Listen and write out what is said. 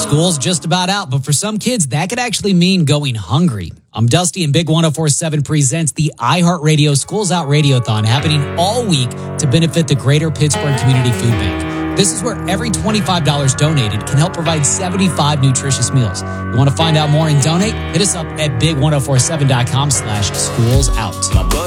School's just about out, but for some kids, that could actually mean going hungry. I'm Dusty, and Big 104.7 presents the iHeartRadio Schools Out Radiothon, happening all week to benefit the Greater Pittsburgh Community Food Bank. This is where every $25 donated can help provide 75 nutritious meals. You want to find out more and donate? Hit us up at big1047.com/schoolsout.